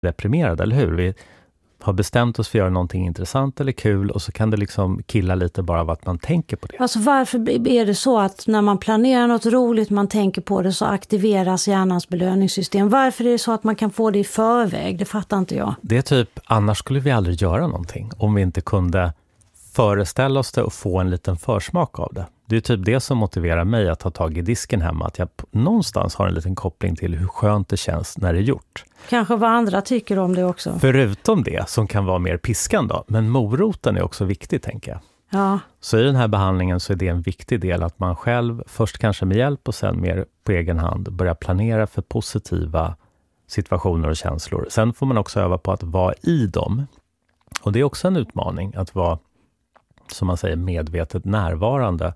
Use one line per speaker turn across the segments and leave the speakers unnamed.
deprimerade, eller hur? Vi har bestämt oss för att göra någonting intressant eller kul och så kan det liksom killa lite bara av att man tänker på det.
Alltså varför är det så att när man planerar något roligt, man tänker på det, så aktiveras hjärnans belöningssystem? Varför är det så att man kan få det i förväg? Det fattar inte jag.
Det är typ, annars skulle vi aldrig göra någonting om vi inte kunde föreställa oss det och få en liten försmak av det. Det är typ det som motiverar mig att ta tag i disken hemma. Att jag någonstans har en liten koppling till hur skönt det känns när det är gjort.
Kanske vad andra tycker om det också.
Förutom det som kan vara mer piskan då. Men moroten är också viktig, tänker jag.
Ja.
Så i den här behandlingen så är det en viktig del att man själv, först kanske med hjälp och sen mer på egen hand, börjar planera för positiva situationer och känslor. Sen får man också öva på att vara i dem. Och det är också en utmaning att vara, som man säger, medvetet närvarande.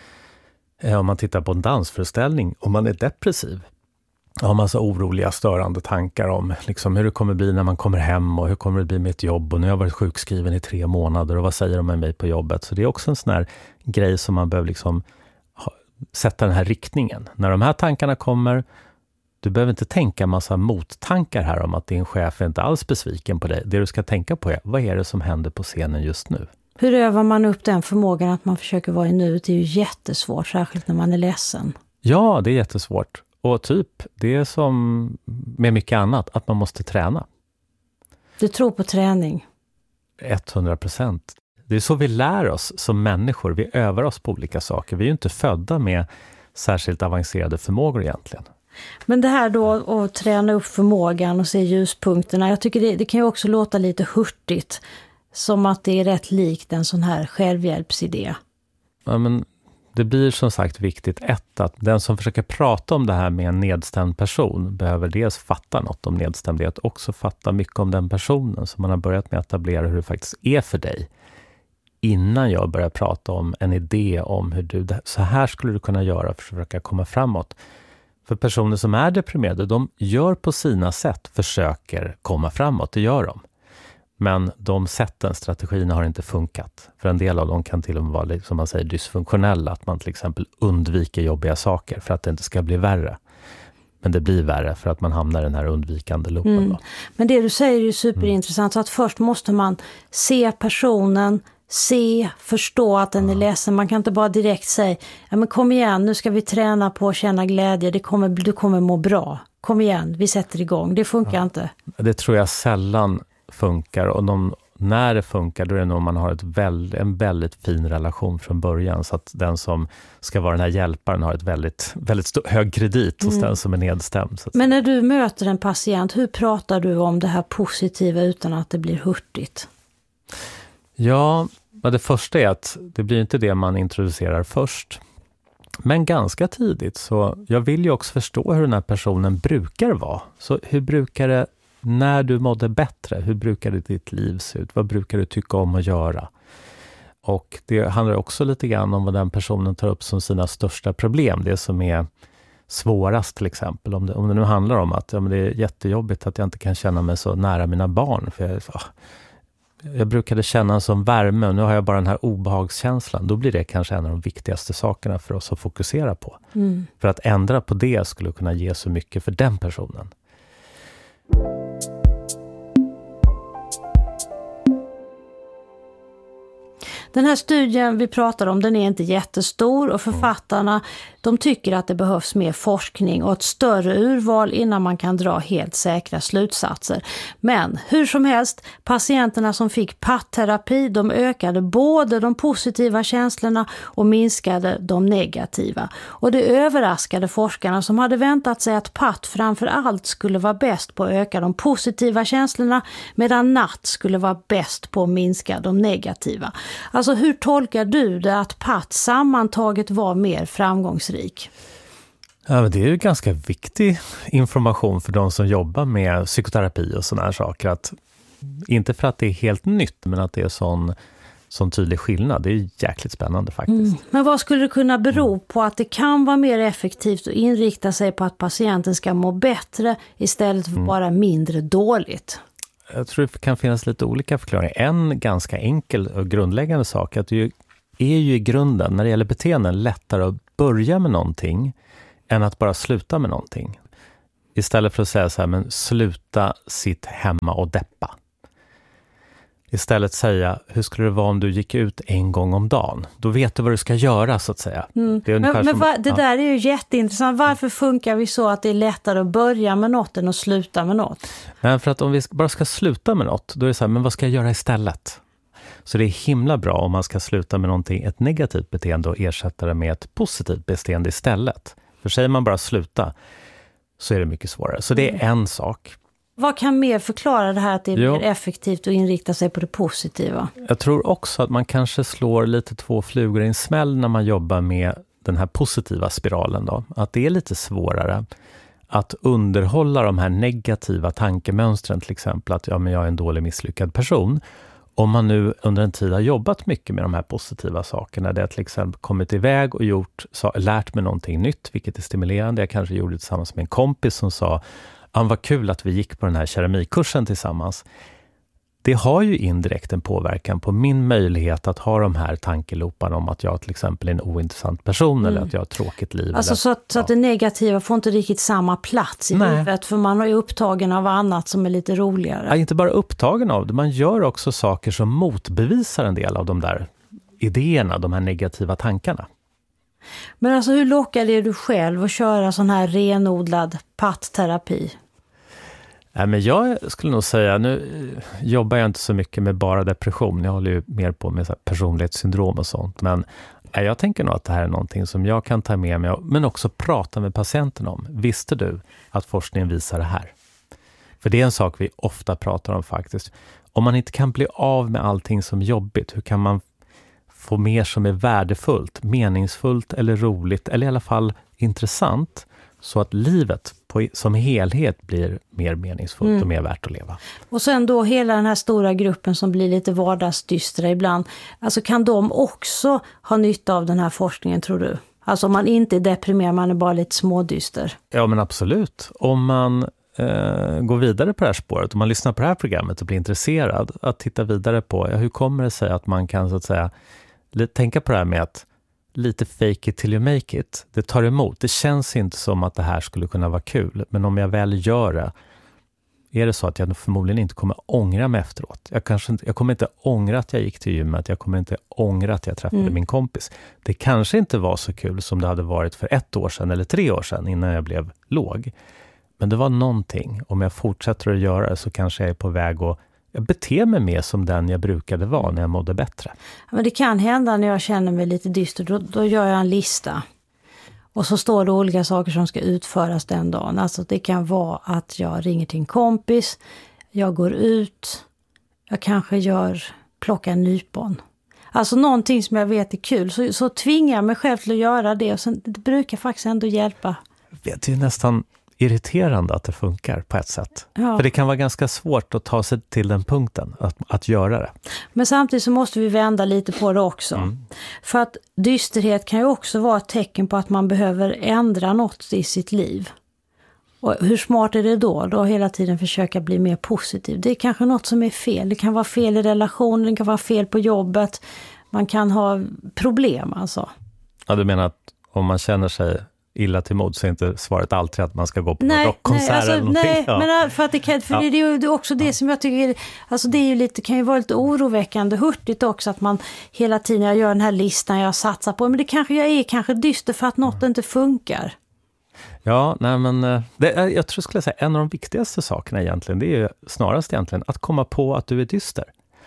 Om man tittar på en dansföreställning, om man är depressiv, har massa oroliga, störande tankar om liksom hur det kommer bli när man kommer hem och hur kommer det bli med ett jobb och nu har jag varit sjukskriven i 3 månader och vad säger de med mig på jobbet? Så det är också en sån här grej som man behöver liksom sätta den här riktningen. När de här tankarna kommer, du behöver inte tänka massa mottankar här om att din chef är inte alls besviken på dig. Det du ska tänka på är, vad är det som händer på scenen just nu?
Hur övar man upp den förmågan att man försöker vara i nuet? Det är ju jättesvårt, särskilt när man är ledsen. Ja,
det är jättesvårt. Och typ, det är som med mycket annat, att man måste träna.
Du tror på träning?
100%. Det är så vi lär oss som människor. Vi övar oss på olika saker. Vi är ju inte födda med särskilt avancerade förmågor egentligen.
Men det här då att träna upp förmågan och se ljuspunkterna, jag tycker det kan ju också låta lite hurtigt. Som att det är rätt likt en sån här självhjälpsidé.
Ja, men det blir som sagt viktigt att den som försöker prata om det här med en nedstämd person behöver dels fatta något om nedstämdhet, också fatta mycket om den personen som man har börjat med att etablera hur det faktiskt är för dig. Innan jag börjar prata om en idé om hur så här skulle du kunna göra för att försöka komma framåt. För personer som är deprimerade, de gör på sina sätt, försöker komma framåt, det gör de. Men de sätten, strategierna har inte funkat. För en del av dem kan till och med vara, som man säger, dysfunktionella. Att man till exempel undviker jobbiga saker för att det inte ska bli värre. Men det blir värre för att man hamnar i den här undvikande loopen. Då.
Men det du säger är ju superintressant. Så att först måste man se personen, förstå att den är ledsen. Man kan inte bara direkt säga, ja men kom igen, nu ska vi träna på att känna glädje. Du kommer må bra. Kom igen, vi sätter igång. Det funkar inte. Det
tror jag sällan funkar, och när det funkar då är det nog man har en väldigt fin relation från början, så att den som ska vara den här hjälparen har ett väldigt hög kredit hos den som är nedstämd. Så
men när du möter en patient, hur pratar du om det här positiva utan att det blir hurtigt?
Ja, det första är att det blir inte det man introducerar först. Men ganska tidigt, så jag vill ju också förstå hur den här personen brukar vara. Så hur brukar det, när du mådde bättre, hur brukar ditt liv se ut? Vad brukar du tycka om att göra? Och det handlar också lite grann om vad den personen tar upp som sina största problem. Det som är svårast till exempel. Om det nu handlar om att det är jättejobbigt att jag inte kan känna mig så nära mina barn. För jag brukade känna en sån värme och nu har jag bara den här obehagskänslan. Då blir det kanske en av de viktigaste sakerna för oss att fokusera på. För att ändra på det skulle kunna ge så mycket för den personen.
Den här studien vi pratar om, den är inte jättestor och författarna, de tycker att det behövs mer forskning och ett större urval innan man kan dra helt säkra slutsatser. Men hur som helst, patienterna som fick PAT-terapi, de ökade både de positiva känslorna och minskade de negativa. Och det överraskade forskarna som hade väntat sig att PAT framför allt skulle vara bäst på att öka de positiva känslorna, medan NAT skulle vara bäst på att minska de negativa. Alltså hur tolkar du det att PAT sammantaget var mer framgångsrik?
Ja, det är ju ganska viktig information för de som jobbar med psykoterapi och såna här saker. Att, inte för att det är helt nytt, men att det är sån tydlig skillnad. Det är jäkligt spännande faktiskt.
Men vad skulle det kunna bero på att det kan vara mer effektivt att inrikta sig på att patienten ska må bättre istället för bara mindre dåligt?
Jag tror det kan finnas lite olika förklaringar. En ganska enkel och grundläggande sak att det är ju i grunden, när det gäller beteenden, lättare att börja med någonting än att bara sluta med någonting. istället för att säga så här, men sluta sitt hemma och deppa. Istället säga, hur skulle det vara om du gick ut en gång om dagen? Då vet du vad du ska göra, så att säga. Det är
det där är ju jätteintressant. Varför funkar vi så att det är lättare att börja med något än att sluta med något?
Men för att om vi bara ska sluta med något, då är det så här, men vad ska jag göra istället? Så det är himla bra om man ska sluta med någonting, ett negativt beteende, och ersätta det med ett positivt beteende istället. För säger man bara sluta, så är det mycket svårare. Så det är en sak.
Vad kan mer förklara det här att det är mer effektivt att inrikta sig på det positiva?
Jag tror också att man kanske slår lite 2 flugor i en smäll när man jobbar med den här positiva spiralen då. Att det är lite svårare att underhålla de här negativa tankemönstren, till exempel att jag är en dålig misslyckad person. Om man nu under en tid har jobbat mycket med de här positiva sakerna, det har till exempel kommit iväg och lärt mig någonting nytt, vilket är stimulerande. Jag kanske gjorde det tillsammans med en kompis som sa, vad kul att vi gick på den här keramikkursen tillsammans. Det har ju indirekt en påverkan på min möjlighet att ha de här tankeloparna om att jag till exempel är en ointressant person eller att jag har ett tråkigt liv.
Alltså så att det negativa får inte riktigt samma plats i livet, för man är upptagen av annat som är lite roligare.
Ja, inte bara upptagen av det, man gör också saker som motbevisar en del av de där idéerna, de här negativa tankarna.
Men alltså hur lockar det du själv att köra sån här renodlad pattterapi?
Men jag skulle nog säga, nu jobbar jag inte så mycket med bara depression. Jag håller ju mer på med så här personlighetssyndrom och sånt. Men jag tänker nog att det här är någonting som jag kan ta med mig, men också prata med patienten om. Visste du att forskningen visar det här? För det är en sak vi ofta pratar om faktiskt. Om man inte kan bli av med allting som är jobbigt, hur kan man få mer som är värdefullt, meningsfullt eller roligt eller i alla fall intressant, så att livet som helhet blir mer meningsfullt och mer värt att leva. Och
sen då hela den här stora gruppen som blir lite vardagsdystra ibland, alltså kan de också ha nytta av den här forskningen, tror du? Alltså om man inte är deprimerad, man är bara lite smådyster.
Ja, men absolut. Om man går vidare på det här spåret, om man lyssnar på det här programmet och blir intresserad att titta vidare på, hur kommer det sig att man kan så att säga tänka på det här med att lite fake it till you make it. Det tar emot. Det känns inte som att det här skulle kunna vara kul. Men om jag väl gör det, är det så att jag förmodligen inte kommer ångra mig efteråt. Jag kommer inte ångra att jag gick till gymmet. Jag kommer inte ångra att jag träffade min kompis. Det kanske inte var så kul som det hade varit för 1 år sedan eller 3 år sedan innan jag blev låg. Men det var någonting. Om jag fortsätter att göra det så kanske jag är på väg att jag beter mig mer som den jag brukade vara när jag mådde bättre.
Men det kan hända när jag känner mig lite dyster. Då gör jag en lista. Och så står det olika saker som ska utföras den dagen. Alltså det kan vara att jag ringer till en kompis. Jag går ut. Jag kanske plockar nypon. Alltså någonting som jag vet är kul. Så tvingar jag mig själv till att göra det. Och sen, det brukar faktiskt ändå hjälpa.
Det är nästan irriterande att det funkar på ett sätt. Ja. För det kan vara ganska svårt att ta sig till den punkten, att göra det.
Men samtidigt så måste vi vända lite på det också. För att dysterhet kan ju också vara ett tecken på att man behöver ändra något i sitt liv. Och hur smart är det då? Då hela tiden försöka bli mer positiv. Det är kanske något som är fel. Det kan vara fel i relationen, det kan vara fel på jobbet. Man kan ha problem alltså.
Ja, du menar att om man känner sig illa till mod så är inte svaret alltid att man ska gå på en rockkonsert eller någonting.
Nej, men för att det är ju också det som jag tycker, alltså det är ju lite, kan ju vara lite oroväckande hurtigt också att man hela tiden, jag gör den här listan jag satsar på, men det kanske jag är kanske dyster för att något inte funkar.
Ja, nej men jag tror skulle säga en av de viktigaste sakerna egentligen, det är ju snarast egentligen att komma på att du är dyster.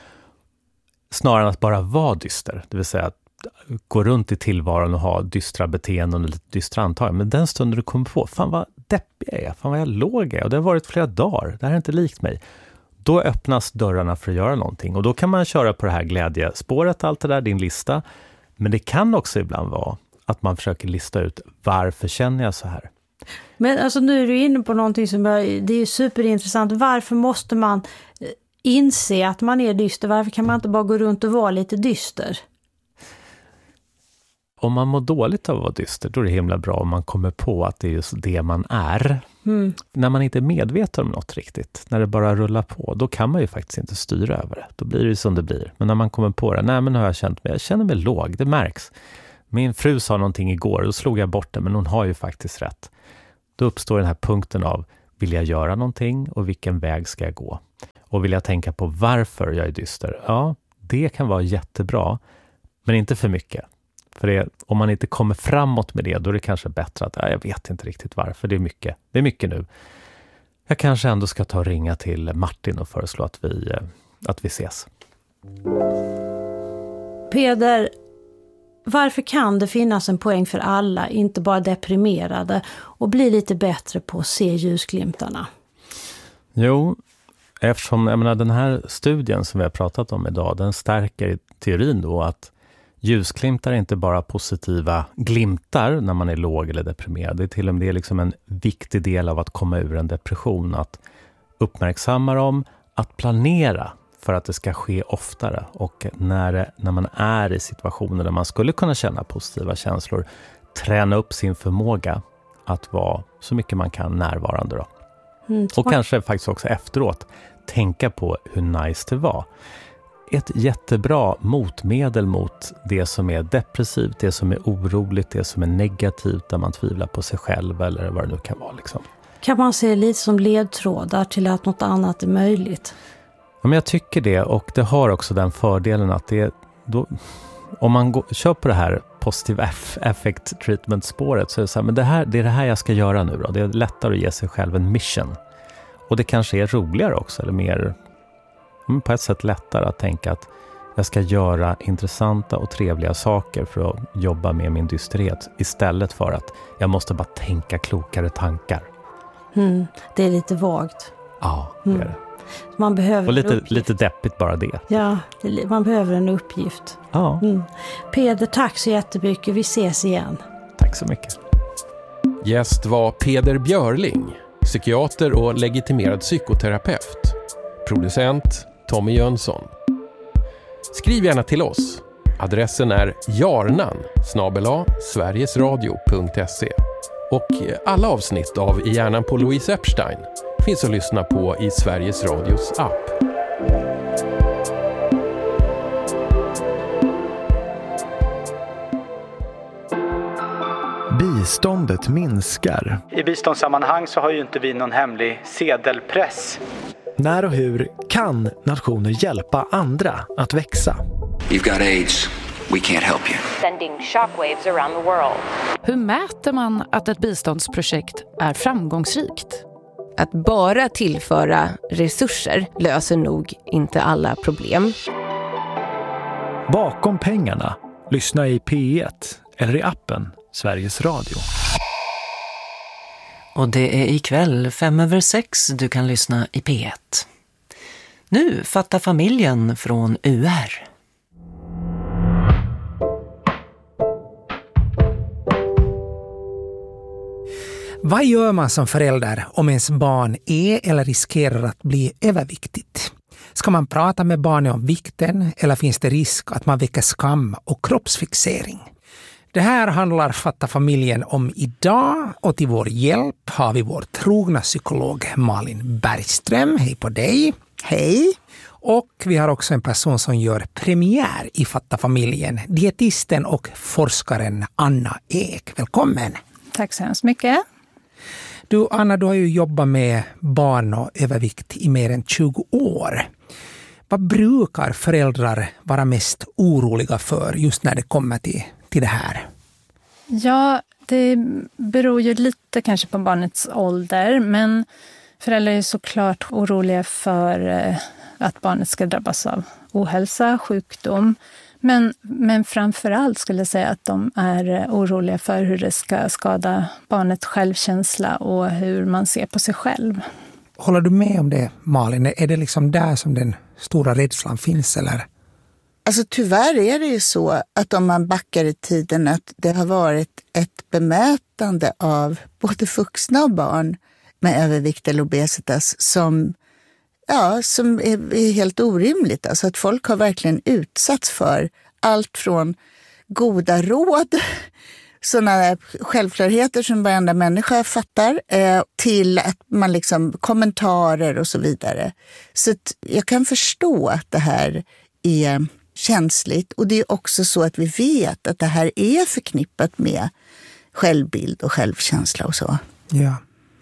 Snarare än att bara vara dyster, det vill säga att gå runt i tillvaron och ha dystra beteenden och lite dystra antaganden. Men den stunden du kommer på, fan vad deppig jag är, fan vad jag låg är, och det har varit flera dagar, det här är inte likt mig. Då öppnas dörrarna för att göra någonting. Och då kan man köra på det här glädjespåret, allt det där, din lista. Men det kan också ibland vara att man försöker lista ut varför känner jag så här.
Men alltså nu är du inne på någonting som det är superintressant. Varför måste man inse att man är dyster? Varför kan man inte bara gå runt och vara lite dyster?
Om man mår dåligt av att vara dyster, då är det himla bra om man kommer på att det är just det man är. När man inte är medveten om något riktigt, när det bara rullar på, då kan man ju faktiskt inte styra över det. Då blir det ju som det blir. Men när man kommer på det, nej men har jag känner mig låg, det märks. Min fru sa någonting igår, då slog jag bort det, men hon har ju faktiskt rätt. då uppstår den här punkten av, vill jag göra någonting och vilken väg ska jag gå? Och vill jag tänka på varför jag är dyster? Ja, det kan vara jättebra, men inte för mycket. För om man inte kommer framåt med det, då är det kanske bättre att jag vet inte riktigt varför. Det är mycket nu. Jag kanske ändå ska ta och ringa till Martin och föreslå att vi ses.
Peder, varför kan det finnas en poäng för alla, inte bara deprimerade, och bli lite bättre på att se ljusglimtarna?
Jo, eftersom den här studien som vi har pratat om idag, den stärker teorin då att ljusglimtar är inte bara positiva glimtar när man är låg eller deprimerad. Det är till och med liksom en viktig del av att komma ur en depression. Att uppmärksamma dem, att planera för att det ska ske oftare. Och när man är i situationer där man skulle kunna känna positiva känslor, träna upp sin förmåga att vara så mycket man kan närvarande då. Och kanske faktiskt också efteråt tänka på hur nice det var. Ett jättebra motmedel mot det som är depressivt, det som är oroligt, det som är negativt, där man tvivlar på sig själv eller vad det nu kan vara. Liksom. Kan
man se lite som ledtrådar till att något annat är möjligt?
Ja, men jag tycker det, och det har också den fördelen att om man kör på det här positive affect treatment-spåret, så är det så här, men det är det här jag ska göra nu då. Det är lättare att ge sig själv en mission. Och det kanske är roligare också, eller mer på ett sätt lättare att tänka att jag ska göra intressanta och trevliga saker för att jobba med min dysterhet, istället för att jag måste bara tänka klokare tankar.
Det är lite vagt.
Ja, det är det.
Man behöver
och lite deppigt bara det.
Ja, man behöver en uppgift.
Ja.
Peder, tack så jättemycket. Vi ses igen.
Tack så mycket.
Gäst var Peder Björling, psykiater och legitimerad psykoterapeut. Producent Tommy Jönsson. Skriv gärna till oss. Adressen är jarnan@sverigesradio.se. Och alla avsnitt av I hjärnan på Louise Epstein finns att lyssna på i Sveriges Radios app.
Biståndet minskar.
I biståndssammanhang så har ju inte vi någon hemlig sedelpress.
När och hur kan nationer hjälpa andra att växa?
You've got AIDS. We can't help you.
Sending shockwaves around the world.
Hur mäter man att ett biståndsprojekt är framgångsrikt?
Att bara tillföra resurser löser nog inte alla problem.
Bakom pengarna, lyssna i P1 eller i appen Sveriges Radio.
Och det är ikväll 5:05 du kan lyssna i P1. Nu fattar familjen från UR.
Vad gör man som förälder om ens barn är eller riskerar att bli överviktigt? Ska man prata med barnet om vikten eller finns det risk att man väcker skam och kroppsfixering? Det här handlar Fatta familjen om idag, och till vår hjälp har vi vår trogna psykolog Malin Bergström. Hej på dig.
Hej.
Och vi har också en person som gör premiär i Fatta familjen, dietisten och forskaren Anna Ek. Välkommen.
Tack så hemskt mycket.
Du Anna, du har ju jobbat med barn och övervikt i mer än 20 år. Vad brukar föräldrar vara mest oroliga för just när det kommer till det här?
Ja, det beror ju lite kanske på barnets ålder, men föräldrar är såklart oroliga för att barnet ska drabbas av ohälsa, sjukdom. Men framförallt skulle jag säga att de är oroliga för hur det ska skada barnets självkänsla och hur man ser på sig själv.
Håller du med om det, Malin? Är det liksom där som den stora rädslan finns, eller?
Alltså tyvärr är det ju så att om man backar i tiden att det har varit ett bemötande av både vuxna och barn med övervikt eller obesitas som är helt orimligt. Alltså att folk har verkligen utsatts för allt från goda råd, sådana självklarheter som varenda människa fattar, till att man liksom kommentarer och så vidare. Så att jag kan förstå att det här är känsligt, och det är också så att vi vet att det här är förknippat med självbild och självkänsla och så.
Ja.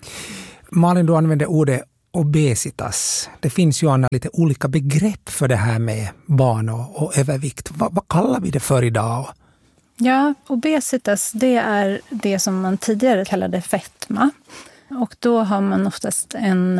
Malin, du använder ordet obesitas. Det finns ju lite olika begrepp för det här med barn och övervikt. Vad kallar vi det för idag?
Ja, obesitas, det är det som man tidigare kallade fetma. Och då har man oftast en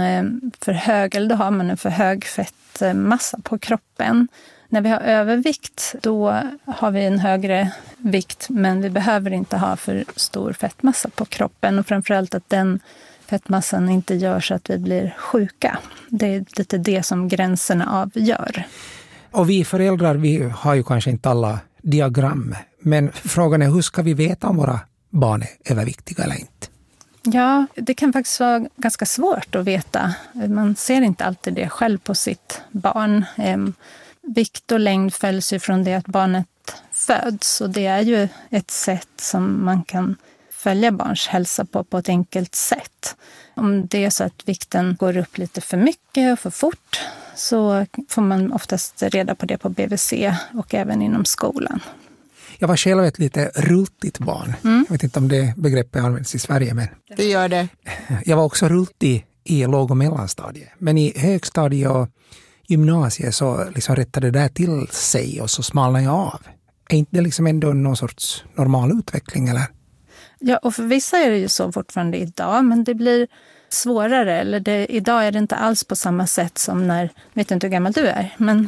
för hög fettmassa på kroppen. När vi har övervikt, då har vi en högre vikt, men vi behöver inte ha för stor fettmassa på kroppen. Och framförallt att den fettmassan inte gör så att vi blir sjuka. Det är lite det som gränserna avgör.
Och vi föräldrar, vi har ju kanske inte alla diagram. Men frågan är, hur ska vi veta om våra barn är överviktiga eller inte?
Ja, det kan faktiskt vara ganska svårt att veta. Man ser inte alltid det själv på sitt barn. Vikt och längd följs ju från det att barnet föds. Och det är ju ett sätt som man kan följa barns hälsa på ett enkelt sätt. Om det är så att vikten går upp lite för mycket och för fort, så får man oftast reda på det på BVC och även inom skolan.
Jag var själv ett lite rultigt barn. Jag vet inte om det begreppet används i Sverige. Men
det gör det.
Jag var också rultig i låg- och mellanstadiet. Men i högstadiet och gymnasiet så liksom rättade det där till sig och så smalnade jag av. Är inte det liksom ändå någon sorts normal utveckling eller?
Ja, och för vissa är det ju så fortfarande idag, men det blir svårare. Idag är det inte alls på samma sätt som när, vet inte hur gammal du är, men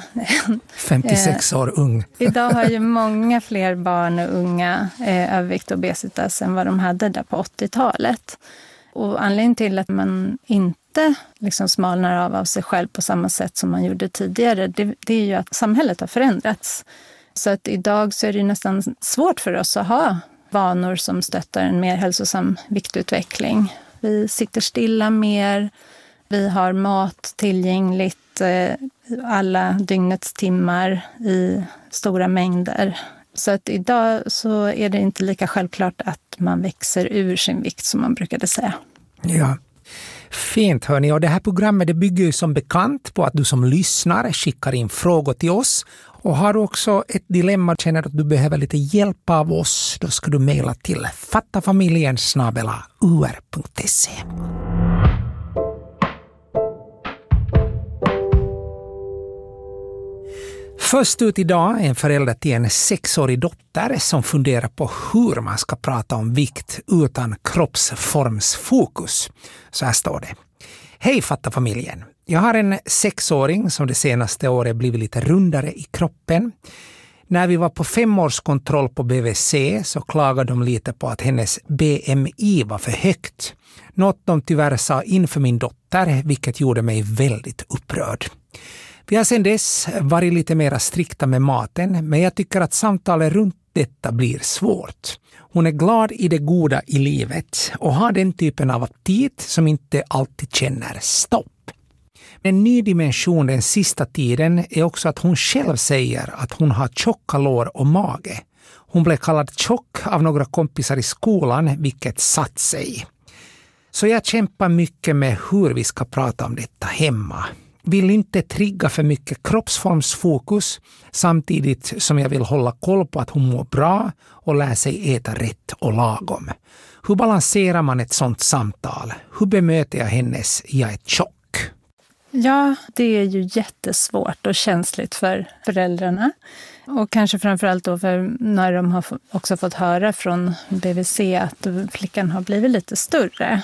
56 år ung.
Idag har ju många fler barn och unga övervikt och obesitas än vad de hade där på 80-talet. Och anledningen till att man inte liksom smalnar av sig själv på samma sätt som man gjorde tidigare, det är ju att samhället har förändrats. Så att idag så är det nästan svårt för oss att ha vanor som stöttar en mer hälsosam viktutveckling. Vi sitter stilla mer, vi har mat tillgängligt alla dygnets timmar i stora mängder. Så att idag så är det inte lika självklart att man växer ur sin vikt som man brukade säga.
Ja, fint hörni. Och det här programmet det bygger ju som bekant på att du som lyssnar skickar in frågor till oss. Och har du också ett dilemma, känner att du behöver lite hjälp av oss, då ska du mejla till fattafamiljen@ur.se. Först ut idag är en förälder till en 6-årig dotter som funderar på hur man ska prata om vikt utan kroppsformsfokus. Så här står det. Hej Fattafamiljen! Jag har en 6-åring som det senaste året blivit lite rundare i kroppen. När vi var på 5-årskontroll på BVC så klagade de lite på att hennes BMI var för högt. Något de tyvärr sa inför min dotter, vilket gjorde mig väldigt upprörd. Vi har sedan dess varit lite mer strikta med maten, men jag tycker att samtalet runt detta blir svårt. Hon är glad i det goda i livet och har den typen av aptit som inte alltid känner stopp. En ny dimension den sista tiden är också att hon själv säger att hon har tjocka lår och mage. Hon blev kallad tjock av några kompisar i skolan, vilket satt sig. Så jag kämpar mycket med hur vi ska prata om detta hemma. Vill inte trigga för mycket kroppsformsfokus samtidigt som jag vill hålla koll på att hon mår bra och lär sig äta rätt och lagom. Hur balanserar man ett sånt samtal? Hur bemöter jag hennes "jag är tjock"?
Ja, det är ju jättesvårt och känsligt för föräldrarna. Och kanske framförallt då för när de har också fått höra från BVC att flickan har blivit lite större.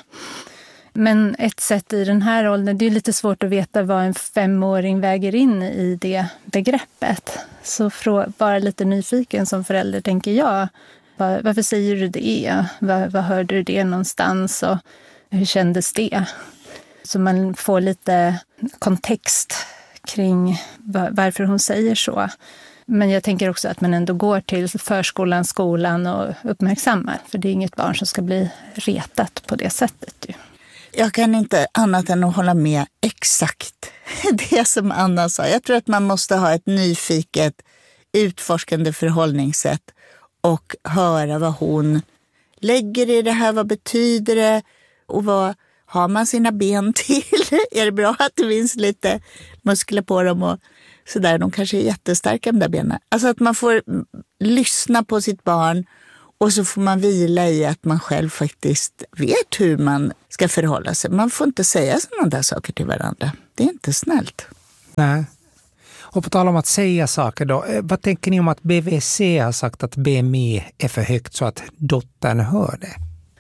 Men ett sätt i den här åldern, det är lite svårt att veta vad en 5-åring väger in i det begreppet. Så bara lite nyfiken som förälder tänker jag, varför säger du det? Vad hörde du det någonstans och hur kändes det? Så man får lite kontext kring varför hon säger så. Men jag tänker också att man ändå går till förskolan, skolan och uppmärksammar. För det är inget barn som ska bli retat på det sättet.
Jag kan inte annat än att hålla med exakt det som Anna sa. Jag tror att man måste ha ett nyfiket, utforskande förhållningssätt och höra vad hon lägger i det här. Vad betyder det? Och vad har man sina ben till? Är det bra att det finns lite muskler på dem och sådär? De kanske är jättestarka, de där benen. Alltså att man får lyssna på sitt barn Och så får man vila i att man själv faktiskt vet hur man ska förhålla sig. Man får inte säga sådana där saker till varandra. Det är inte snällt.
Nej. Och på tal om att säga saker då, vad tänker ni om att BVC har sagt att BMI är för högt så att dottern hör det?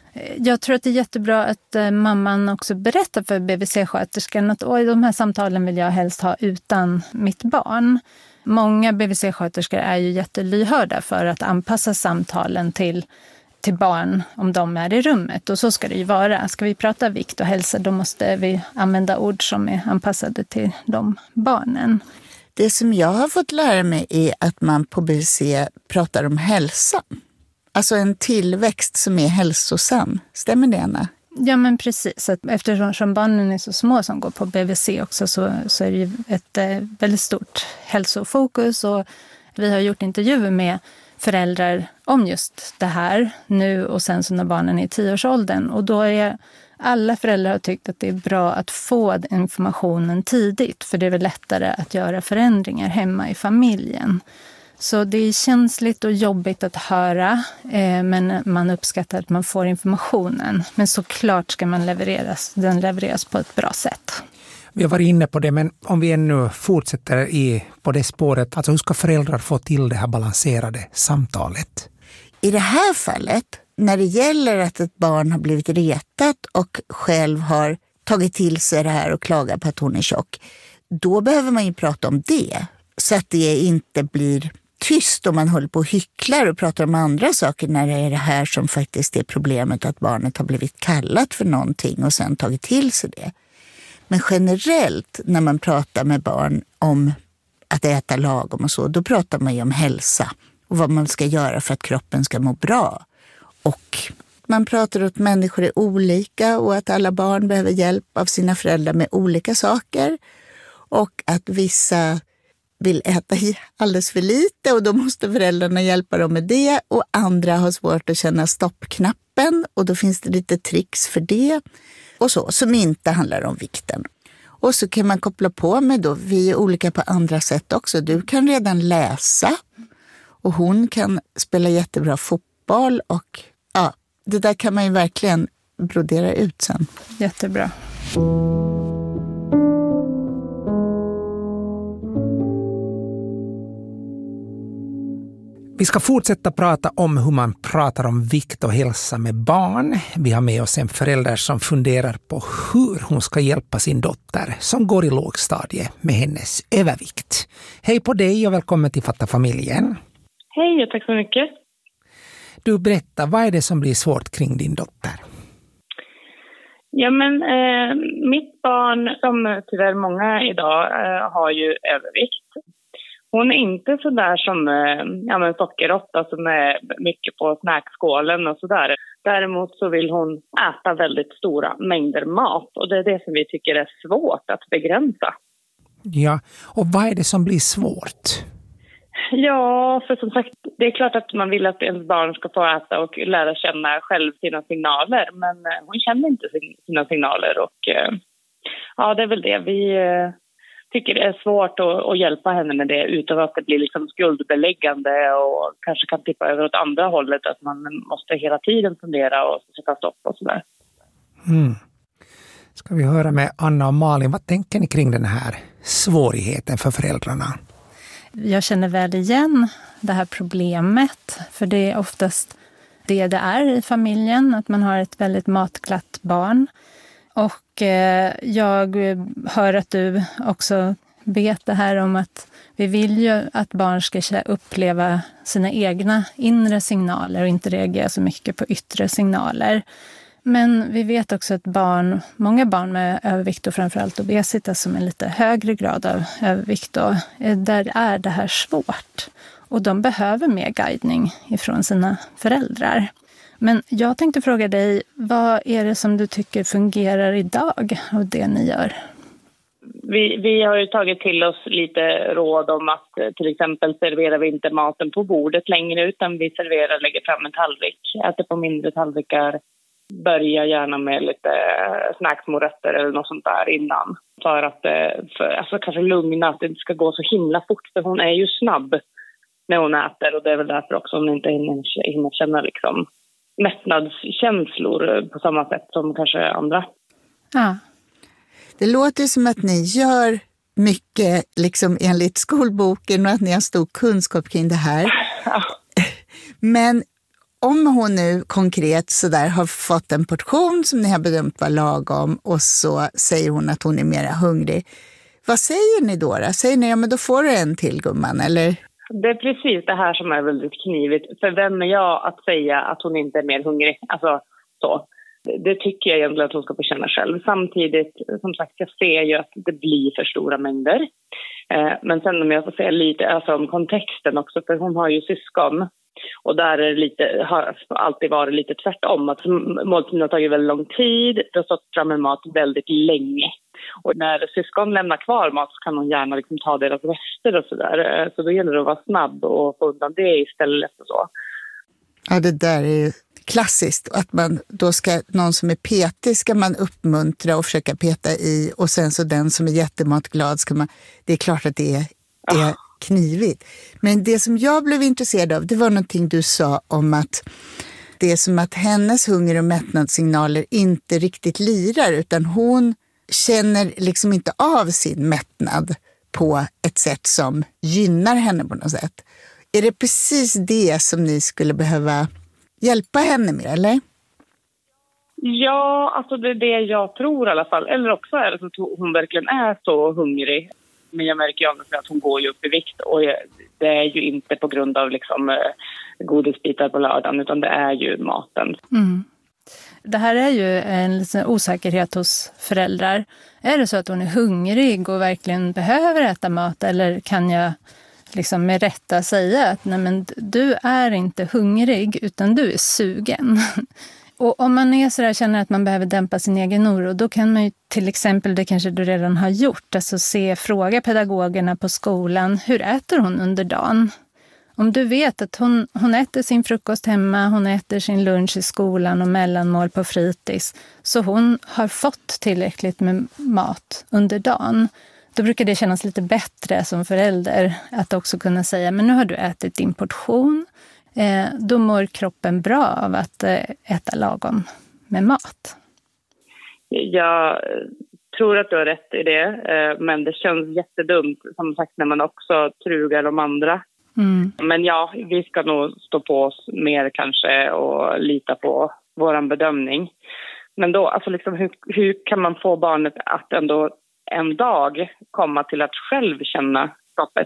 Jag tror att det är jättebra att mamman också berättar för BVC-sköterskan att de här samtalen vill jag helst ha utan mitt barn. Många BVC-sköterskor är ju jättelyhörda för att anpassa samtalen till barn om de är i rummet. Och så ska det ju vara. Ska vi prata vikt och hälsa, då måste vi använda ord som är anpassade till de barnen.
Det som jag har fått lära mig är att man på BVC pratar om hälsa. Alltså en tillväxt som är hälsosam. Stämmer det, Anna?
Ja, men precis. Eftersom barnen är så små som går på BVC också så är det ju ett väldigt stort hälsofokus. Och vi har gjort intervjuer med föräldrar om just det här nu och sen så när barnen är i 10-årsåldern. Och då är alla föräldrar har tyckt att det är bra att få informationen tidigt. För det är väl lättare att göra förändringar hemma i familjen. Så det är känsligt och jobbigt att höra, men man uppskattar att man får informationen. Men såklart ska den levereras på ett bra sätt.
Vi har varit inne på det, men om vi ännu fortsätter på det spåret, alltså hur ska föräldrar få till det här balanserade samtalet?
I det här fallet, när det gäller att ett barn har blivit retat och själv har tagit till sig det här och klagar på att hon är tjock, då behöver man ju prata om det. Så att det inte blir tyst om man håller på och hycklar och pratar om andra saker när det är det här som faktiskt är problemet, att barnet har blivit kallat för någonting och sen tagit till sig det. Men generellt när man pratar med barn om att äta lagom och så, då pratar man ju om hälsa och vad man ska göra för att kroppen ska må bra. Och man pratar att människor är olika och att alla barn behöver hjälp av sina föräldrar med olika saker och att vissa vill äta alldeles för lite och då måste föräldrarna hjälpa dem med det, och andra har svårt att känna stoppknappen och då finns det lite tricks för det och så, som inte handlar om vikten. Och så kan man koppla på med då, vi är olika på andra sätt också. Du kan redan läsa och hon kan spela jättebra fotboll och ja, det där kan man ju verkligen brodera ut sen.
Jättebra.
Vi ska fortsätta prata om hur man pratar om vikt och hälsa med barn. Vi har med oss en förälder som funderar på hur hon ska hjälpa sin dotter som går i lågstadie med hennes övervikt. Hej på dig och välkommen till Fatta familjen.
Hej och tack så mycket.
Du, berätta, vad är det som blir svårt kring din dotter?
Ja, men mitt barn, som tyvärr många idag, har ju övervikt. Hon är inte så där som sockerrotta som är mycket på snackskålen och sådär. Däremot så vill hon äta väldigt stora mängder mat och det är det som vi tycker är svårt att begränsa.
Ja, och vad är det som blir svårt?
Ja, för som sagt, det är klart att man vill att ens barn ska få äta och lära känna själv sina signaler. Men hon känner inte sina signaler och ja, det är väl det. Vi tycker det är svårt att hjälpa henne med det utan att det blir liksom skuldbeläggande och kanske kan tippa över åt andra hållet. Att man måste hela tiden fundera och sätta stopp och sådär.
Ska vi höra med Anna och Malin, vad tänker ni kring den här svårigheten för föräldrarna?
Jag känner väl igen det här problemet, för det är oftast det är i familjen, att man har ett väldigt matglatt barn. Och jag hör att du också vet det här om att vi vill ju att barn ska uppleva sina egna inre signaler och inte reagera så mycket på yttre signaler. Men vi vet också att många barn med övervikt och framförallt obesitas som en lite högre grad av övervikt, där är det här svårt. Och de behöver mer guidning ifrån sina föräldrar. Men jag tänkte fråga dig, vad är det som du tycker fungerar idag av det ni gör?
Vi har ju tagit till oss lite råd om att till exempel serverar vi inte maten på bordet längre utan vi lägger fram en tallrik, äter på mindre tallrikar. Börja gärna med lite snacksmorötter eller något sånt där innan. För att kanske lugna att det inte ska gå så himla fort. För hon är ju snabb när hon äter. Och det är väl därför också hon inte hinner känna liksom mättnadskänslor på samma sätt som kanske andra.
Ja.
Det låter som att ni gör mycket liksom enligt skolboken och att ni har stor kunskap kring det här.
Ja.
Men om hon nu konkret så där har fått en portion som ni har bedömt vara lagom och så säger hon att hon är mera hungrig. Vad säger ni då? Säger ni, ja men då får du en till gumman, eller?
Det är precis det här som är väldigt knivigt. För vem är jag att säga att hon inte är mer hungrig? Alltså så. Det tycker jag egentligen att hon ska få känna själv. Samtidigt, som sagt, jag ser ju att det blir för stora mängder. Men sen om jag får säga lite alltså om kontexten också, för hon har ju syskon. Och där är det lite, har alltid varit lite tvärtom. Att måltiden har tagit väldigt lång tid. Det har stått fram med mat väldigt länge. Och när syskon lämnar kvar mat så kan hon gärna liksom ta deras rester och sådär. Så då gäller det att vara snabb och få undan det istället och så.
Ja, det där är ju klassiskt. Att man då ska, någon som är petig ska man uppmuntra och försöka peta i. Och sen så den som är jättematglad ska man, det är klart att det är knivigt. Men det som jag blev intresserad av, det var någonting du sa om att det är som att hennes hunger- och mättnadssignaler inte riktigt lirar, utan hon känner liksom inte av sin mättnad på ett sätt som gynnar henne på något sätt. Är det precis det som ni skulle behöva hjälpa henne med, eller?
Ja, alltså det är det jag tror i alla fall. Eller också är det så att hon verkligen är så hungrig. Men jag märker ju att hon går ju upp i vikt. Och det är ju inte på grund av liksom godisbitar på lördagen, utan det är ju maten.
Mm. Det här är ju en liten osäkerhet hos föräldrar. Är det så att hon är hungrig och verkligen behöver äta mat, eller kan jag liksom med rätta säga att nej, men du är inte hungrig utan du är sugen. Och om man är så där, känner att man behöver dämpa sin egen oro, då kan man ju till exempel, det kanske du redan har gjort, alltså fråga pedagogerna på skolan, hur äter hon under dagen? Om du vet att hon äter sin frukost hemma, hon äter sin lunch i skolan och mellanmål på fritids, så hon har fått tillräckligt med mat under dagen. Då brukar det kännas lite bättre som förälder att också kunna säga, men nu har du ätit din portion. Då mår kroppen bra av att äta lagom med mat.
Jag tror att du har rätt i det, men det känns jättedumt som sagt när man också trugar de andra. Mm. Men ja, vi ska nog stå på oss mer kanske och lita på våran bedömning. Men då, alltså liksom, hur kan man få barnet att ändå en dag komma till att själv känna stoppet?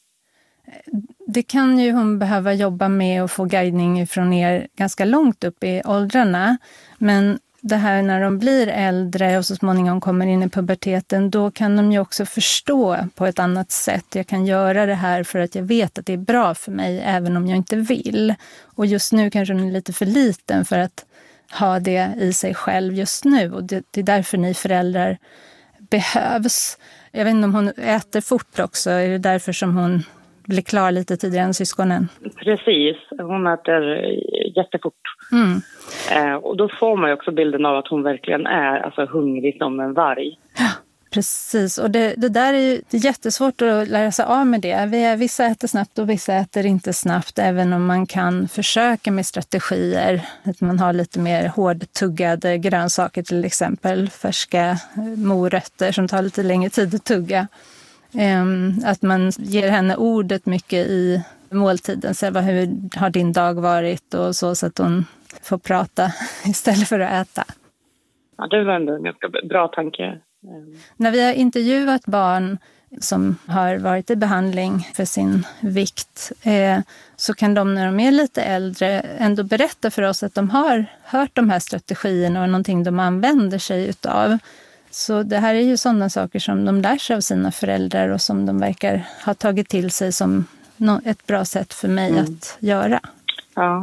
Det kan ju hon behöva jobba med och få guidning från er ganska långt upp i åldrarna. Men det här när de blir äldre och så småningom kommer in i puberteten, då kan de ju också förstå på ett annat sätt. Jag kan göra det här för att jag vet att det är bra för mig även om jag inte vill. Och just nu kanske hon är lite för liten för att ha det i sig själv just nu. Och det är därför ni föräldrar behövs. Jag vet inte om hon äter fort också. Är det därför som hon blir klar lite tidigare än syskonen?
Precis, hon äter jättefort. Mm. Och då får man ju också bilden av att hon verkligen är alltså hungrig som en varg.
Ja, precis. Och det där är ju jättesvårt att lära sig av med det. Vissa äter snabbt och vissa äter inte snabbt, även om man kan försöka med strategier. Att man har lite mer hårdtuggade grönsaker, till exempel färska morötter som tar lite längre tid att tugga. Att man ger henne ordet mycket i måltiden, så hur har din dag varit och så att hon får prata istället för att äta.
Ja, det var ändå en ganska bra tanke.
När vi har intervjuat barn som har varit i behandling för sin vikt, så kan de när de är lite äldre ändå berätta för oss att de har hört de här strategierna och någonting de använder sig utav. Så det här är ju sådana saker som de lär sig av sina föräldrar och som de verkar ha tagit till sig som ett bra sätt för mig att göra.
Ja.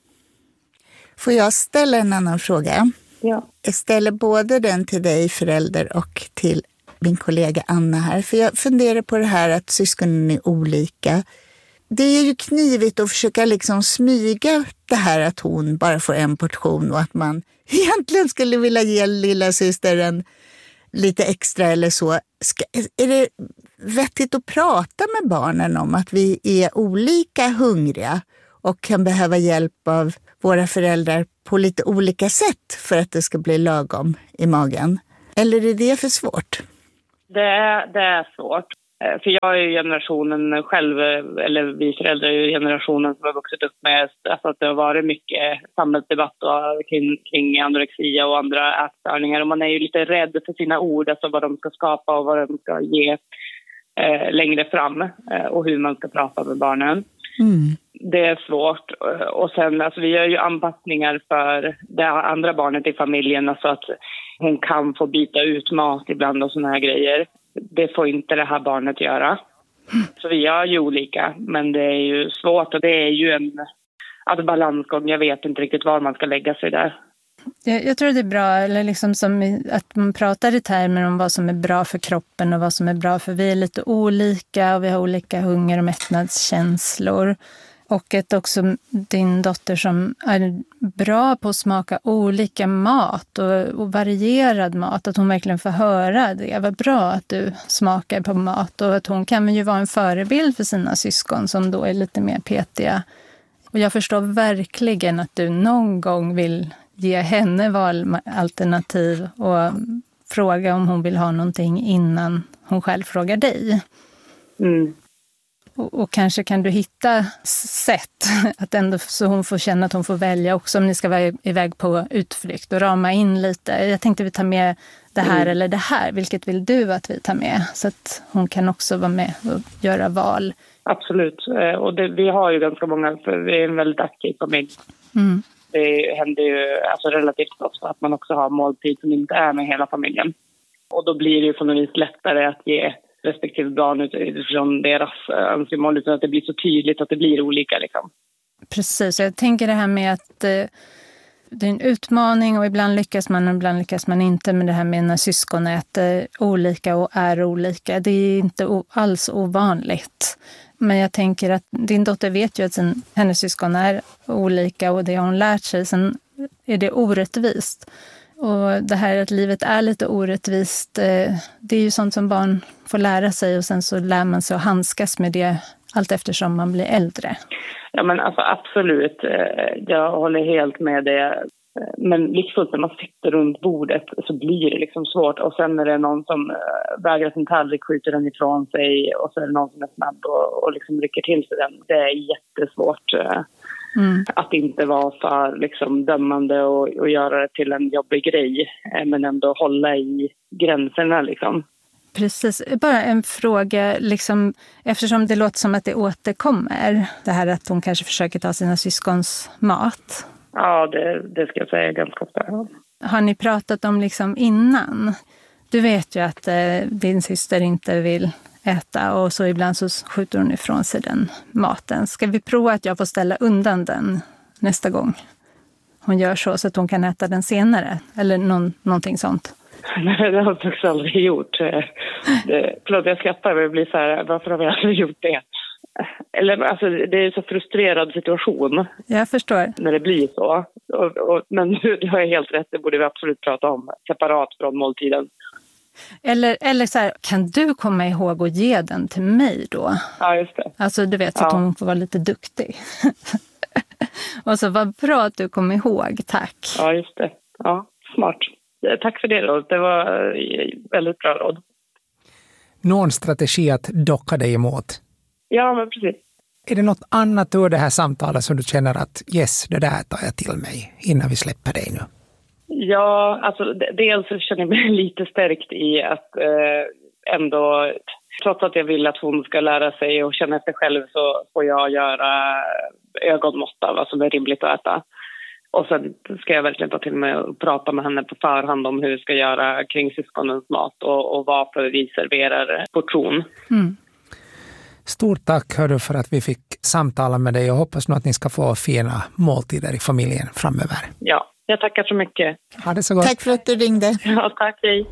Får jag ställa en annan fråga?
Ja.
Jag ställer både den till dig förälder och till min kollega Anna här. För jag funderar på det här att syskonen är olika. Det är ju knivigt att försöka liksom smyga det här att hon bara får en portion och att man egentligen skulle vilja ge lilla systern lite extra eller så. vettigt att prata med barnen om att vi är olika hungriga och kan behöva hjälp av våra föräldrar på lite olika sätt för att det ska bli lagom i magen? Eller är det för svårt?
Det är svårt. För jag är ju generationen själv, eller vi föräldrar är ju generationen som har vuxit upp med alltså att det har varit mycket samhällsdebatt kring anorexia och andra ätstörningar. Och man är ju lite rädd för sina ord, alltså vad de ska skapa och vad de ska ge längre fram och hur man ska prata med barnen. Det är svårt. Och sen, alltså, vi gör ju anpassningar för det andra barnet i familjen, alltså att hon kan få byta ut mat ibland och såna här grejer. Det får inte det här barnet göra. Så vi gör ju olika, men det är ju svårt och det är ju en balansgång. Jag vet inte riktigt var man ska lägga sig där.
Jag tror det är bra, eller liksom som att man pratar i termer om vad som är bra för kroppen och vad som är bra, för vi är lite olika och vi har olika hunger- och mättnadskänslor. Och att också din dotter som är bra på att smaka olika mat och varierad mat, att hon verkligen får höra det. Vad bra att du smakar på mat, och att hon kan ju vara en förebild för sina syskon som då är lite mer petiga. Och jag förstår verkligen att du någon gång vill ge henne valalternativ och fråga om hon vill ha någonting innan hon själv frågar dig. Och kanske kan du hitta sätt att ändå så hon får känna att hon får välja också om ni ska vara iväg på utflykt och rama in lite. Jag tänkte vi tar med det här eller det här. Vilket vill du att vi tar med? Så att hon kan också vara med och göra val.
Absolut. Och vi har ju ganska många, för vi är en väldigt aktiv familj. Det händer ju alltså relativt ofta att man också har måltid som inte är med hela familjen. Och då blir det ju på något vis lättare att ge respektive barn utifrån deras önskemål, utan att det blir så tydligt att det blir olika liksom.
Precis, jag tänker det här med att det är en utmaning och ibland lyckas man och ibland lyckas man inte, med det här med när syskon äter olika och är olika. Det är inte alls ovanligt. Men jag tänker att din dotter vet ju att hennes syskon är olika och det har hon lärt sig. Sen är det orättvist. Och det här att livet är lite orättvist, det är ju sånt som barn får lära sig och sen så lär man sig att handskas med det allt eftersom man blir äldre.
Ja men alltså absolut, jag håller helt med det. Men liksom när man sitter runt bordet så blir det liksom svårt. Och sen är det någon som vägrar sin tallrik, skjuter den ifrån sig. Och så är det någon som är snabb och liksom rycker till sig den. Det är jättesvårt att inte vara för liksom dömande och göra det till en jobbig grej. Men ändå hålla i gränserna liksom.
Precis. Bara en fråga, liksom, eftersom det låter som att det återkommer. Det här att hon kanske försöker ta sina syskons mat.
Ja, det ska jag säga ganska ofta.
Har ni pratat om liksom innan? Du vet ju att din syster inte vill äta och så ibland så skjuter hon ifrån sig den maten. Ska vi prova att jag får ställa undan den nästa gång hon gör så att hon kan äta den senare? Eller någonting sånt?
Nej, det har jag faktiskt aldrig gjort. Förlåt, jag skrattar men det blir så här, varför har vi aldrig gjort det? Eller, alltså, det är en så frustrerad situation.
Jag förstår.
När det blir så. Men du har helt rätt, det borde vi absolut prata om separat från måltiden.
Eller så här, kan du komma ihåg att ge den till mig då?
Ja, just det.
Alltså du vet, så att hon får vara lite duktig. Och så vad bra att du kom ihåg, tack.
Ja, just det. Ja, smart. Tack för det då. Det var väldigt bra råd.
Någon strategi att docka dig emot?
Ja, men precis.
Är det något annat ur det här samtalet som du känner att yes, det där tar jag till mig innan vi släpper dig nu?
Ja, alltså dels känner jag mig lite stärkt i att ändå, trots att jag vill att hon ska lära sig och känna efter själv, så får jag göra ögonmått av vad som är rimligt att äta. Och sen ska jag verkligen ta till mig och prata med henne på förhand om hur vi ska göra kring syskonens mat och varför vi serverar portion.
Stort tack hördu för att vi fick samtala med dig och hoppas nu att ni ska få fina måltider i familjen framöver.
Ja, jag tackar så mycket.
Ha det så gott.
Tack för att du ringde.
Ja, tack. Hej.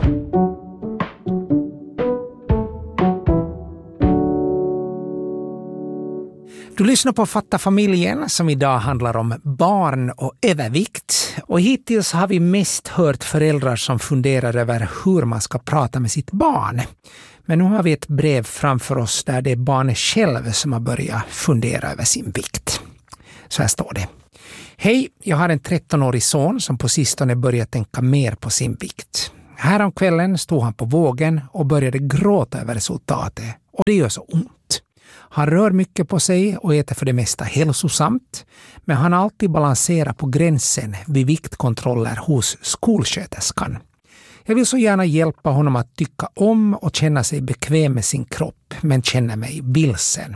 Du lyssnar på Fatta familjen som idag handlar om barn och övervikt. Och hittills har vi mest hört föräldrar som funderar över hur man ska prata med sitt barn. Men nu har vi ett brev framför oss där det är barnet själv som har börjat fundera över sin vikt. Så här står det. Hej, jag har en 13-årig son som på sistone börjat tänka mer på sin vikt. Häromkvällen stod han på vågen och började gråta över resultatet. Och det gör så ont. Han rör mycket på sig och äter för det mesta hälsosamt. Men han har alltid balanserat på gränsen vid viktkontroller hos skolsköterskan. Jag vill så gärna hjälpa honom att tycka om och känna sig bekväm med sin kropp, men känner mig vilsen.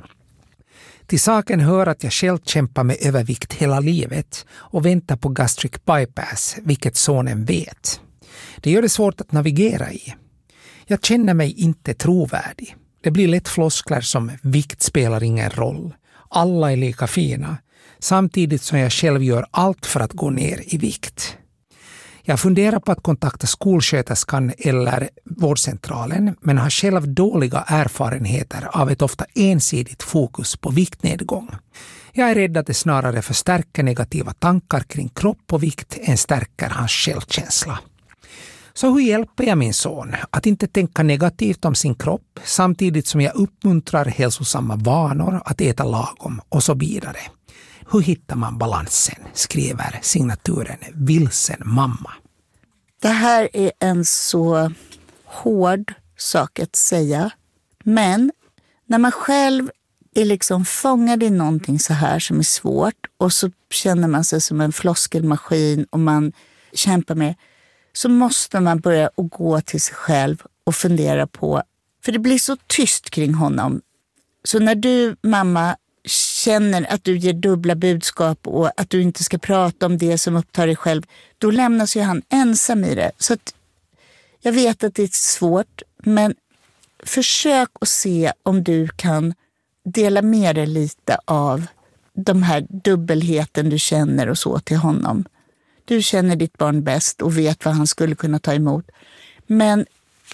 Till saken hör att jag själv kämpar med övervikt hela livet och väntar på gastric bypass, vilket sonen vet. Det gör det svårt att navigera i. Jag känner mig inte trovärdig. Det blir lätt floskler som vikt spelar ingen roll. Alla är lika fina, samtidigt som jag själv gör allt för att gå ner i vikt. Jag funderar på att kontakta skolsköterskan eller vårdcentralen, men har själv dåliga erfarenheter av ett ofta ensidigt fokus på viktnedgång. Jag är rädd att det snarare förstärker negativa tankar kring kropp och vikt än stärker hans självkänsla. Så hur hjälper jag min son att inte tänka negativt om sin kropp samtidigt som jag uppmuntrar hälsosamma vanor, att äta lagom och så vidare? Hur hittar man balansen, skriver signaturen Vilsen mamma.
Det här är en så hård sak att säga. Men när man själv är liksom fångad i någonting så här som är svårt och så känner man sig som en floskelmaskin och man kämpar med, så måste man börja att gå till sig själv och fundera på, för det blir så tyst kring honom. Så när du, mamma, känner att du ger dubbla budskap och att du inte ska prata om det som upptar dig själv, då lämnas ju han ensam i det. Så att jag vet att det är svårt, men försök att se om du kan dela med dig lite av de här dubbelheten du känner och så till honom. Du känner ditt barn bäst och vet vad han skulle kunna ta emot. Men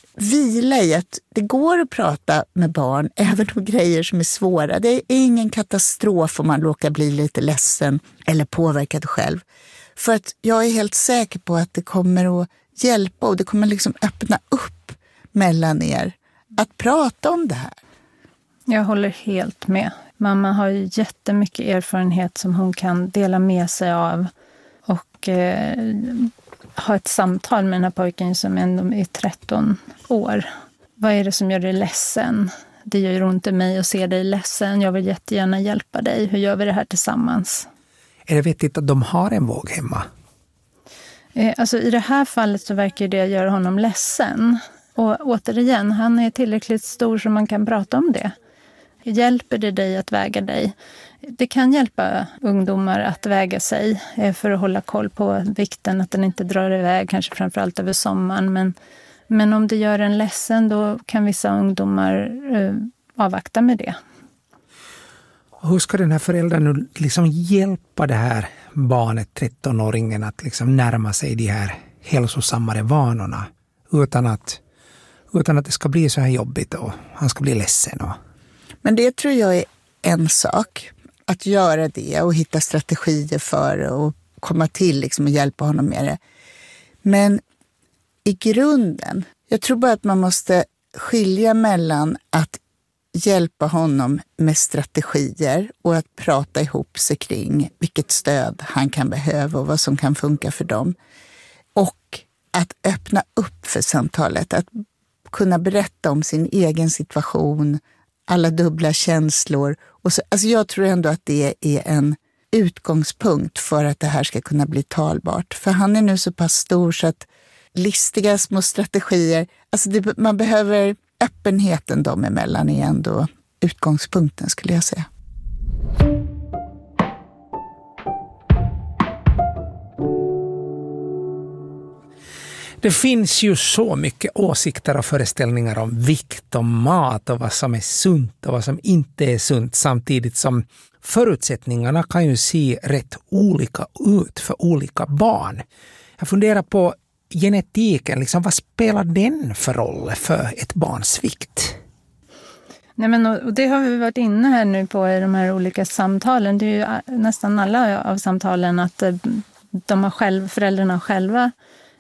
vila i att det går att prata med barn även om grejer som är svåra. Det är ingen katastrof om man råkar bli lite ledsen eller påverkad själv. För att jag är helt säker på att det kommer att hjälpa och det kommer liksom öppna upp mellan er att prata om det här.
Jag håller helt med. Mamma har ju jättemycket erfarenhet som hon kan dela med sig av och ha ett samtal med den här pojken som ändå är 13 år. Vad är det som gör dig ledsen? Det gör ont i mig att se dig ledsen. Jag vill jättegärna hjälpa dig. Hur gör vi det här tillsammans?
Är det vettigt att de har en våg hemma?
Alltså i det här fallet så verkar det göra honom ledsen. Och återigen, han är tillräckligt stor så man kan prata om det. Hjälper det dig att väga dig? Det kan hjälpa ungdomar att väga sig för att hålla koll på vikten, att den inte drar iväg, kanske framförallt över sommaren. Men om det gör en ledsen, då kan vissa ungdomar avvakta med det.
Hur ska den här föräldern nu liksom hjälpa det här barnet, 13-åringen, att liksom närma sig de här hälsosammare vanorna utan att det ska bli så här jobbigt och han ska bli ledsen?
Men det tror jag är en sak. Att göra det och hitta strategier för det och komma till liksom och hjälpa honom med det. Men i grunden, jag tror bara att man måste skilja mellan att hjälpa honom med strategier och att prata ihop sig kring vilket stöd han kan behöva och vad som kan funka för dem. Och att öppna upp för samtalet, att kunna berätta om sin egen situation, alla dubbla känslor. Och så, alltså jag tror ändå att det är en utgångspunkt för att det här ska kunna bli talbart. För han är nu så pass stor så att listiga små strategier, alltså man behöver öppenheten dem emellan är ändå utgångspunkten, skulle jag säga.
Det finns ju så mycket åsikter och föreställningar om vikt och mat och vad som är sunt och vad som inte är sunt, samtidigt som förutsättningarna kan ju se rätt olika ut för olika barn. Jag funderar på genetiken, liksom, vad spelar den för roll för ett barns vikt?
Nej, men, och det har vi varit inne här nu på i de här olika samtalen. Det är ju nästan alla av samtalen att föräldrarna själva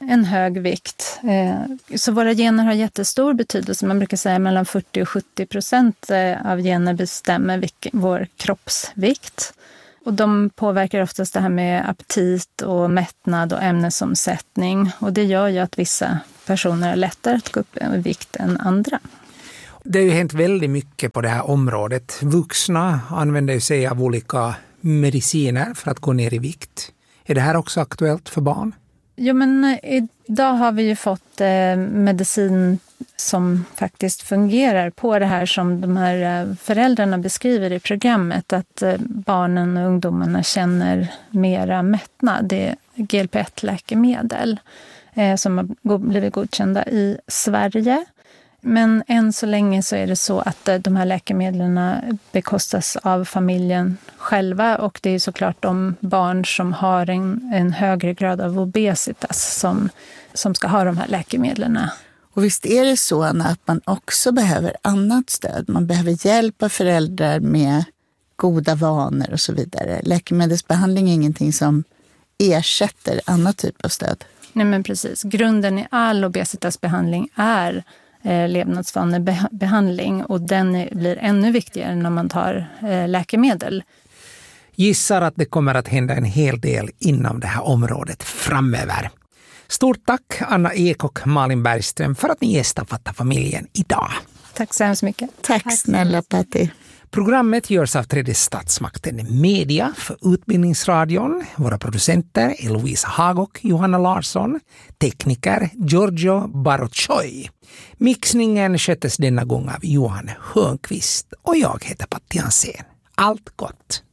en hög vikt. Så våra gener har jättestor betydelse. Man brukar säga mellan 40 och 70% av gener bestämmer vår kroppsvikt. Och de påverkar oftast det här med aptit och mättnad och ämnesomsättning. Och det gör ju att vissa personer har lättare att gå upp i vikt än andra.
Det har ju hänt väldigt mycket på det här området. Vuxna använder sig av olika mediciner för att gå ner i vikt. Är det här också aktuellt för barn?
Jo, men idag har vi ju fått medicin som faktiskt fungerar på det här som de här föräldrarna beskriver i programmet. Att barnen och ungdomarna känner mera mättnad. Det är GLP-1-läkemedel som har blivit godkända i Sverige. Men än så länge så är det så att de här läkemedlen bekostas av familjen själva. Och det är såklart de barn som har en högre grad av obesitas som ska ha de här läkemedlen.
Och visst är det så, Anna, att man också behöver annat stöd. Man behöver hjälpa föräldrar med goda vanor och så vidare. Läkemedelsbehandling är ingenting som ersätter annan typ av stöd.
Nej, men precis. Grunden i all obesitasbehandling är levnadsvanebehandling, och den blir ännu viktigare när man tar läkemedel.
Gissar att det kommer att hända en hel del inom det här området framöver. Stort tack Anna Ek och Malin Bergström för att ni gästar Fatta familjen idag.
Tack så hemskt mycket.
Tack snälla Patti.
Programmet görs av Tredje statsmakten Media för Utbildningsradion. Våra producenter är Louise Hag och Johanna Larsson. Tekniker Giorgio Baroccioi. Mixningen sköttes denna gång av Johan Hörnqvist och jag heter Patti Hansén. Allt gott!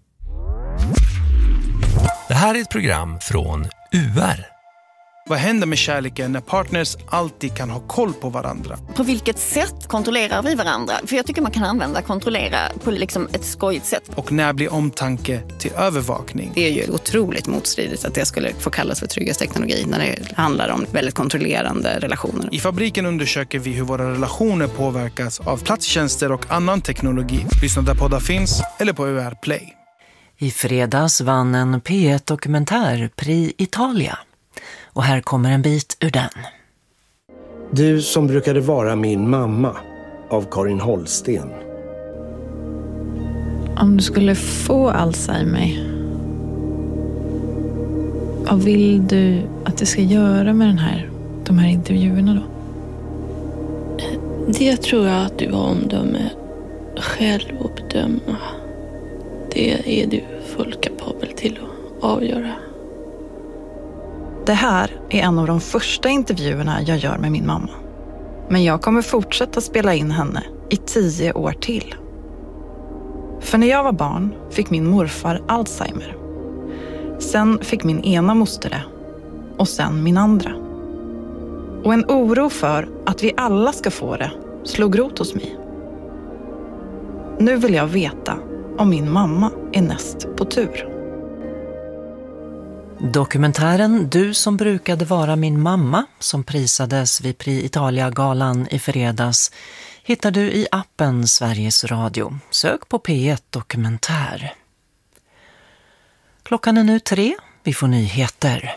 Det här är ett program från UR.
Vad händer med kärleken när partners alltid kan ha koll på varandra?
På vilket sätt kontrollerar vi varandra? För jag tycker man kan använda kontrollera på liksom ett skojigt sätt.
Och när blir omtanke till övervakning?
Det är ju otroligt motstridigt att det skulle få kallas för trygghetsteknologi när det handlar om väldigt kontrollerande relationer.
I Fabriken undersöker vi hur våra relationer påverkas av platstjänster och annan teknologi. Lyssna där poddar finns eller på UR Play.
I fredags vann en P1-dokumentär Pri Italia. Och här kommer en bit ur den.
Du som brukade vara min mamma, av Karin Holsten.
Om du skulle få Alzheimer, vad vill du att jag ska göra med de här intervjuerna då?
Det tror jag att du har omdöme själv att bedöma. Det är du fullt kapabel till att avgöra.
Det här är en av de första intervjuerna jag gör med min mamma. Men jag kommer fortsätta spela in henne i 10 år till. För när jag var barn fick min morfar Alzheimer. Sen fick min ena moster det. Och sen min andra. Och en oro för att vi alla ska få det slog rot hos mig. Nu vill jag veta om min mamma är näst på tur.
Dokumentären Du som brukade vara min mamma, som prisades vid Pri Italia-galan i fredags, hittar du i appen Sveriges Radio. Sök på P1 Dokumentär. Klockan är nu 3. Vi får nyheter.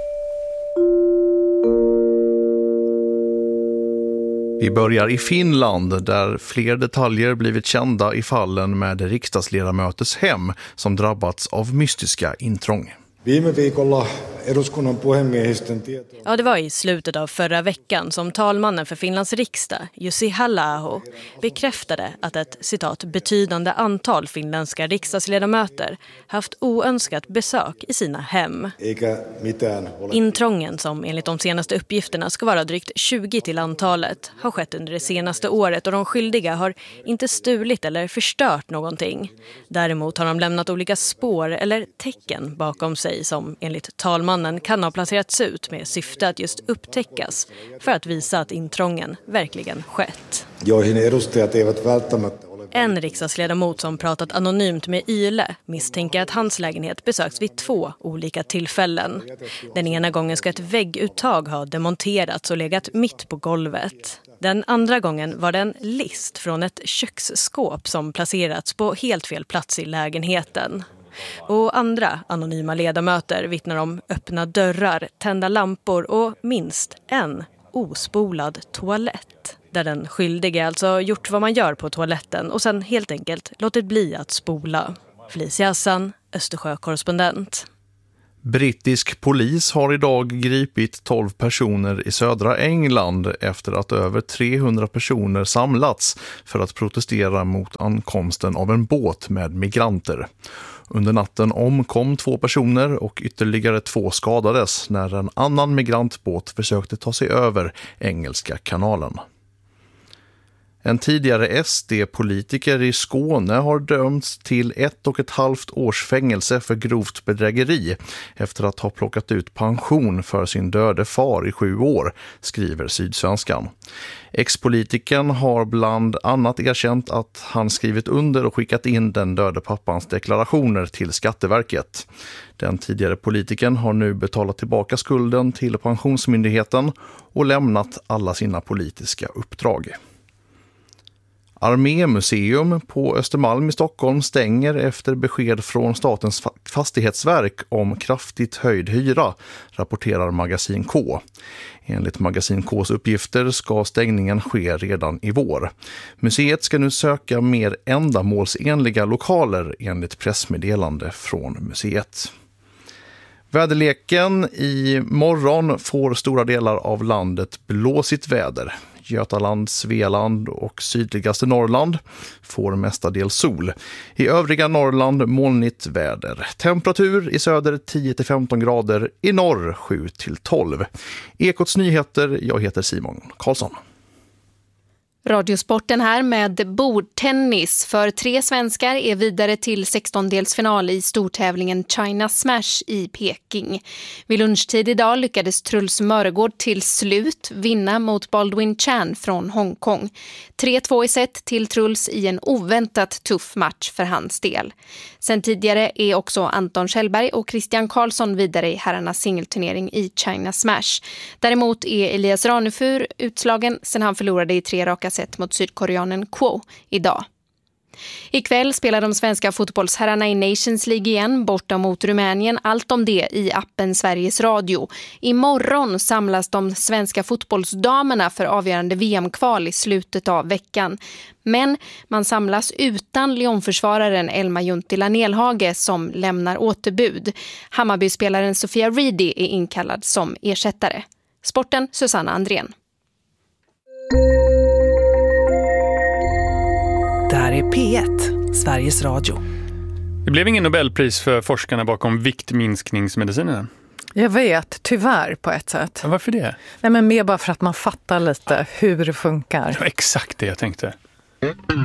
Vi börjar i Finland där fler detaljer blivit kända i fallen med riksdagsledamöters hem som drabbats av mystiska intrång.
Ja, det var i slutet av förra veckan som talmannen för Finlands riksdag, Jussi Halla-aho, bekräftade att ett citat betydande antal finländska riksdagsledamöter haft oönskat besök i sina hem. Intrången, som enligt de senaste uppgifterna ska vara drygt 20 till antalet, har skett under det senaste året och de skyldiga har inte stulit eller förstört någonting. Däremot har de lämnat olika spår eller tecken bakom sig som enligt talmannen kan ha placerats ut med syfte att just upptäckas för att visa att intrången verkligen skett. En riksdagsledamot som pratat anonymt med Yle misstänker att hans lägenhet besöks vid 2 olika tillfällen. Den ena gången ska ett vägguttag ha demonterats och legat mitt på golvet. Den andra gången var det en list från ett köksskåp som placerats på helt fel plats i lägenheten. Och andra anonyma ledamöter vittnar om öppna dörrar, tända lampor och minst en ospolad toalett. Där den skyldige alltså gjort vad man gör på toaletten och sen helt enkelt låtit bli att spola. Felicia Hassan, Östersjö-korrespondent.
Brittisk polis har idag gripit 12 personer i södra England efter att över 300 personer samlats för att protestera mot ankomsten av en båt med migranter. Under natten omkom 2 personer och ytterligare 2 skadades när en annan migrantbåt försökte ta sig över Engelska kanalen. En tidigare SD-politiker i Skåne har dömts till 1,5 års fängelse för grovt bedrägeri efter att ha plockat ut pension för sin döde far i 7 år, skriver Sydsvenskan. Ex-politikern har bland annat erkänt att han skrivit under och skickat in den döde pappans deklarationer till Skatteverket. Den tidigare politikern har nu betalat tillbaka skulden till Pensionsmyndigheten och lämnat alla sina politiska uppdrag. Armémuseum på Östermalm i Stockholm stänger efter besked från Statens fastighetsverk om kraftigt höjd hyra, rapporterar Magasin K. Enligt Magasin Ks uppgifter ska stängningen ske redan i vår. Museet ska nu söka mer ändamålsenliga lokaler enligt pressmeddelande från museet. Väderleken: i morgon får stora delar av landet blåsigt väder. Götaland, Svealand och sydligaste Norrland får mestadels sol. I övriga Norrland molnigt väder. Temperatur i söder 10-15 grader, i norr 7-12. Ekots nyheter, jag heter Simon Karlsson.
Radiosporten här med bordtennis, för 3 svenskar är vidare till 16-delsfinal i stortävlingen China Smash i Peking. Vid lunchtid idag lyckades Truls Mörgård till slut vinna mot Baldwin Chan från Hongkong. 3-2 i set till Truls i en oväntat tuff match för hans del. Sen tidigare är också Anton Kjellberg och Christian Karlsson vidare i herrarnas singelturnering i China Smash. Däremot är Elias Ranefur utslagen sen han förlorade i 3 raka set mot sydkoreanen Kwo idag. Ikväll spelar de svenska fotbollsherrarna i Nations League igen borta mot Rumänien. Allt om det i appen Sveriges Radio. Imorgon samlas de svenska fotbollsdamerna för avgörande VM-kval i slutet av veckan. Men man samlas utan Lyon-försvararen Elma Juntila Nelhage som lämnar återbud. Hammarby-spelaren Sofia Reedy är inkallad som ersättare. Sporten, Susanna Andrén.
Det här är P1, Sveriges Radio.
Det blev ingen Nobelpris för forskarna bakom viktminskningsmedicinen.
Jag vet, tyvärr på ett sätt.
Ja, varför det?
Nej, men mer bara för att man fattar lite hur det funkar.
Det var exakt det jag tänkte.